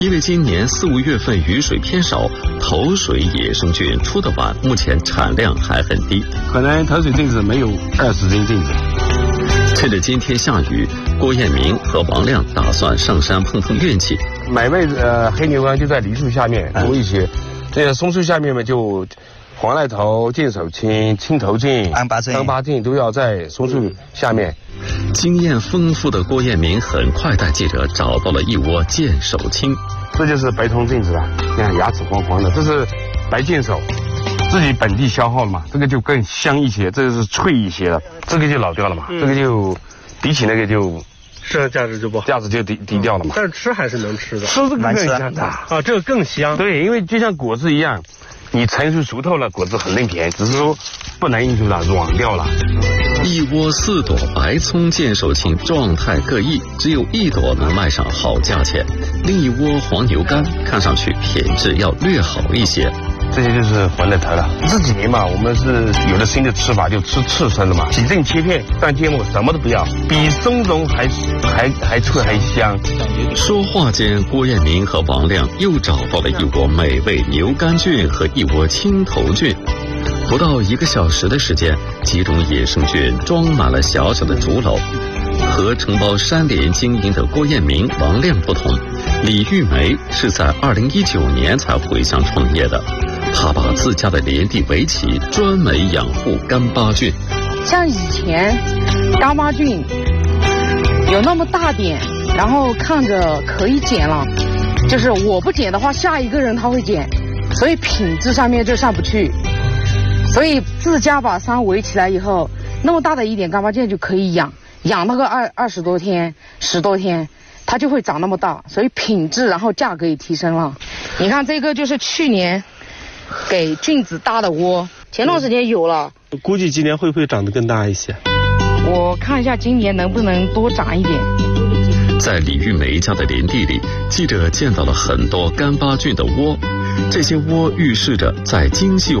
因为今年4、5月份雨水偏少，头水野生菌出得晚，目前产量还很低， 可能头水菌子没有20斤菌子。 趁着今天下雨，郭彦明和王亮打算上山碰碰运气。 买卖黑牛肝就在梨树下面多一些，这些松树下面嘛就黄赖头、剑手青、青头菌、 安八菌都要在松树下面。 经验丰富的郭彦明很快带记者找到了一窝剑手青。 这就是白头菌子了，你看牙齿黄黄的，这是白剑手，自己本地消耗了嘛，这个就更香一些，这个是脆一些的，这个就老掉了嘛，这个就比起那个就市场价值就不好， 价值就低掉了嘛。 但是吃还是能吃的， 吃这个更香的啊，这个更香。 对，因为就像果子一样，你成熟熟透了，果子很嫩甜，只是说不能硬了，软掉了。 一窝4朵白葱剑手青状态各异，只有1朵能卖上好价钱，另一窝黄牛肝看上去品质要略好一些。 这些就是黄赖头了。这几年嘛，我们是有了新的吃法，就吃刺身了嘛，洗净切片，断芥末，什么都不要，比松茸还脆还香。 说话间，郭彦明和王亮又找到了一窝美味牛肝菌和一窝青头菌。不到1个小时的时间，几种野生菌装满了小小的竹篓。和承包山联经营的郭彦明、王亮不同，李玉梅是在2019年才回乡创业的。他把自家的连地围起，专门养护干巴菌。 像以前干巴菌有那么大点，然后看着可以捡了，就是我不捡的话，下一个人他会捡，所以品质上面就上不去。所以自家把山围起来以后，那么大的一点干巴菌就可以养那个20多天、10多天，它就会长那么大，所以品质然后价格也提升了。你看这个就是去年给菌子搭的窝，前段时间有了， 估计今年会不会长得更大一些？ 我看一下今年能不能多长一点。 在李玉梅家的林地里，记者见到了很多干巴菌的窝，这些窝预示着在精细